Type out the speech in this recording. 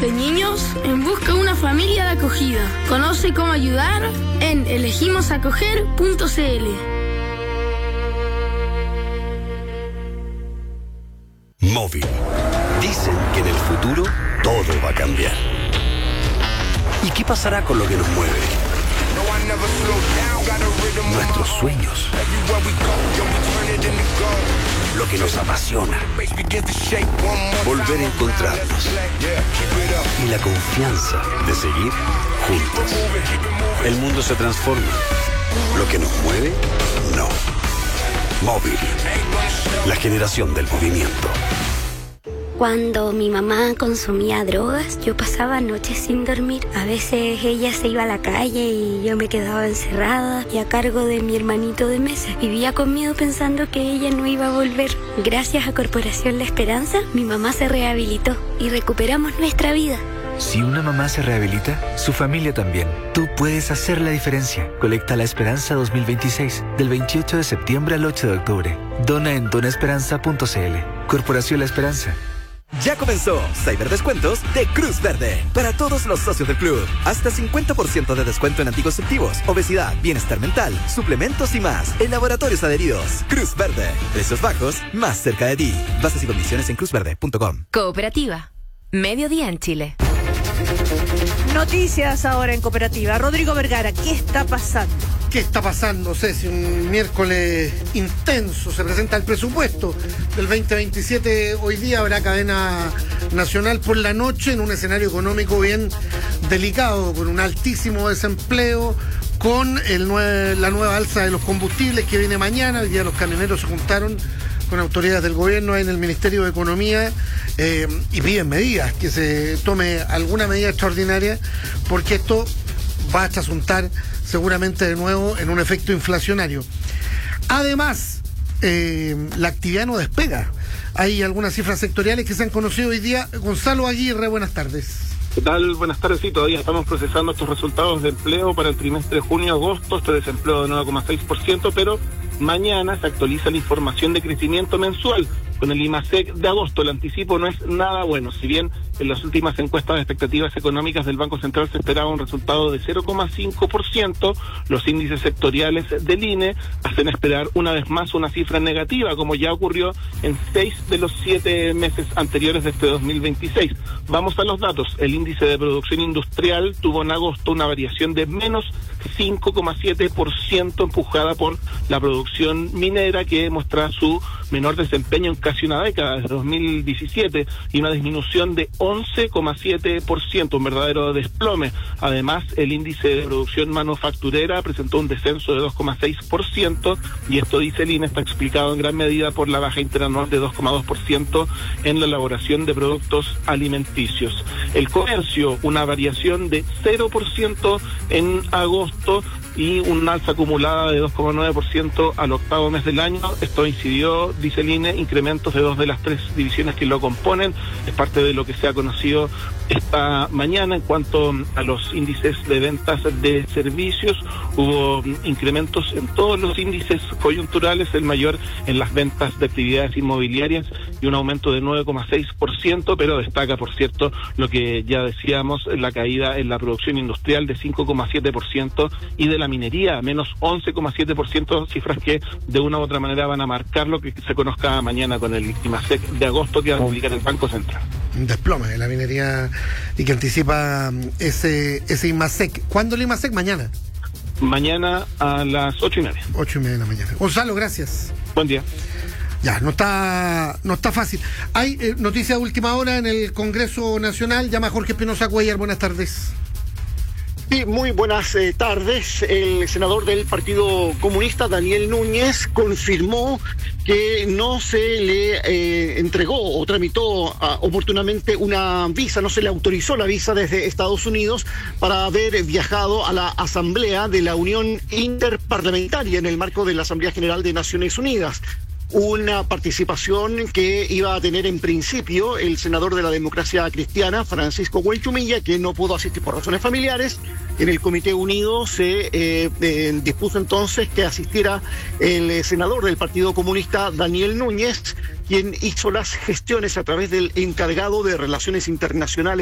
de niños en busca de una familia de acogida. Conoce cómo ayudar en elegimosacoger.cl. Móvil. Dicen que en el futuro todo va a cambiar. ¿Y qué pasará con lo que nos mueve? Nuestros sueños. Lo que nos apasiona. Volver a encontrarnos. Y la confianza de seguir juntos. El mundo se transforma. Lo que nos mueve, no. Móvil. La generación del movimiento. Cuando mi mamá consumía drogas, yo pasaba noches sin dormir. A veces ella se iba a la calle y yo me quedaba encerrada y a cargo de mi hermanito de mesa. Vivía con miedo pensando que ella no iba a volver. Gracias a Corporación La Esperanza, mi mamá se rehabilitó y recuperamos nuestra vida. Si una mamá se rehabilita, su familia también. Tú puedes hacer la diferencia. Colecta La Esperanza 2026, del 28 de septiembre al 8 de octubre. Dona en donaesperanza.cl. Corporación La Esperanza. Ya comenzó Cyberdescuentos de Cruz Verde. Para todos los socios del club. Hasta 50% de descuento en anticonceptivos, obesidad, bienestar mental, suplementos y más. En laboratorios adheridos. Cruz Verde. Precios bajos, más cerca de ti. Bases y condiciones en cruzverde.com. Cooperativa. Mediodía en Chile. Noticias ahora en Cooperativa. Rodrigo Vergara, ¿qué está pasando? ¿Qué está pasando, Ceci? Un miércoles intenso. Se presenta el presupuesto del 2027. Hoy día habrá cadena nacional por la noche en un escenario económico bien delicado, con un altísimo desempleo, con la nueva alza de los combustibles que viene mañana. Hoy día los camioneros se juntaron con autoridades del gobierno en el Ministerio de Economía y piden medidas, que se tome alguna medida extraordinaria, porque esto va a trasuntar seguramente de nuevo en un efecto inflacionario. Además, la actividad no despega. Hay algunas cifras sectoriales que se han conocido hoy día. Gonzalo Aguirre, buenas tardes. ¿Qué tal? Buenas tardes. Sí, todavía estamos procesando estos resultados de empleo para el trimestre de junio-agosto, este desempleo de 9,6%, pero mañana se actualiza la información de crecimiento mensual con el IMASEC de agosto. El anticipo no es nada bueno. Si bien en las últimas encuestas de expectativas económicas del Banco Central se esperaba un resultado de 0,5%, los índices sectoriales del INE hacen esperar una vez más una cifra negativa, como ya ocurrió en 6 de los 7 meses anteriores de este 2026. Vamos a los datos. El índice de producción industrial tuvo en agosto una variación de menos 5,7%, empujada por la producción minera, que muestra su menor desempeño en casi una década, desde 2017, y una disminución de 11,7%, un verdadero desplome. Además, el índice de producción manufacturera presentó un descenso de 2,6%, y esto, dice el INE, está explicado en gran medida por la baja interanual de 2,2% en la elaboración de productos alimenticios. El comercio, una variación de 0% en agosto, y un alza acumulada de 2,9% al octavo mes del año. Esto incidió, dice el INE, incrementos de 2 de las 3 divisiones que lo componen. Es parte de lo que se ha conocido esta mañana. En cuanto a los índices de ventas de servicios, hubo incrementos en todos los índices coyunturales, el mayor en las ventas de actividades inmobiliarias, y un aumento de 9,6%, pero destaca, por cierto, lo que ya decíamos, la caída en la producción industrial de 5,7%, y de la minería, menos 11,7%, cifras que de una u otra manera van a marcar lo que se conozca mañana con el IMASEC de agosto, que va a publicar el Banco Central. Un desplome de la minería y que anticipa ese IMASEC. ¿Cuándo el IMASEC? Mañana. Mañana a las 8:30. 8:30 de la mañana. Gonzalo, gracias. Buen día. Ya, no está fácil. Hay noticia de última hora en el Congreso Nacional. Llama Jorge Espinosa Cuellar. Buenas tardes. Sí, muy buenas tardes. El senador del Partido Comunista, Daniel Núñez, confirmó que no se le entregó o tramitó oportunamente una visa, no se le autorizó la visa desde Estados Unidos para haber viajado a la Asamblea de la Unión Interparlamentaria en el marco de la Asamblea General de Naciones Unidas. Una participación que iba a tener en principio el senador de la Democracia Cristiana, Francisco Huelchumilla, que no pudo asistir por razones familiares. En el Comité Unido se dispuso entonces que asistiera el senador del Partido Comunista, Daniel Núñez, quien hizo las gestiones a través del encargado de Relaciones Internacionales